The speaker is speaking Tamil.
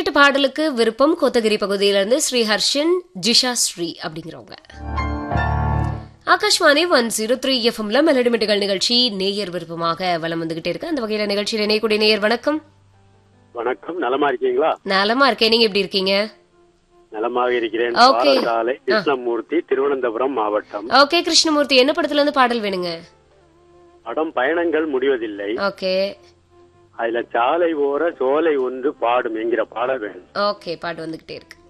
கேட்ட பாடலுக்கு விருப்பம் கோத்தகிரி பகுதியிலிருந்து ஸ்ரீஹர்ஷன் ஜிஷா ஸ்ரீ அப்படிங்கிறவங்க. ஆகாஷ்வாணி 103 எஃப்எம்ல மெலடிமெட்டுகள் நிகழ்ச்சி நேயர் விருப்பமாக வலம் வந்துகிட்டே இருக்கு. அந்த வகையில நிகழ்ச்சியில் இணையக்கூடிய நேயர் வணக்கம். வணக்கம், நலமா இருக்கீங்களா? நலமா இருக்கேன், நீங்க எப்படி இருக்கீங்க? நலமாக இருக்கிறேன். Okay. பாரசாலை கிருஷ்ணமூர்த்தி, திருவனந்தபுரம் மாவட்டம். ஓகே கிருஷ்ணமூர்த்தி, என்ன படத்துல இருந்து பாடல் வேணுங்க? படம் பயணங்கள் முடிவதில்லை. ஓகே அதுல சாலை ஓர சோலை ஒன்று பாடும் என்கிற பாடல் வேணும். ஓகே, பாட்டு வந்துகிட்டே இருக்கு.